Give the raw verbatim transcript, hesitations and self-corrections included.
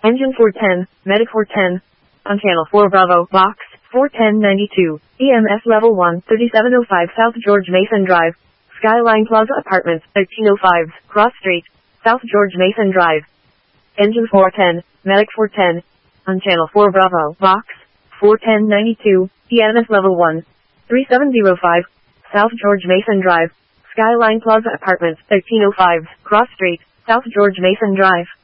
Engine four ten, Medic four ten. On Channel four Bravo, Box, four ten ninety-two. E M S Level one, thirty-seven oh five South George Mason Drive. Skyline Plaza Apartments, thirteen oh five, Cross Street, South George Mason Drive. Engine four ten, Medic four ten. On Channel four Bravo, Box, four ten ninety-two. E M S Level one, thirty-seven oh five, South George Mason Drive. Skyline Plaza Apartments, thirteen oh five, Cross Street, South George Mason Drive.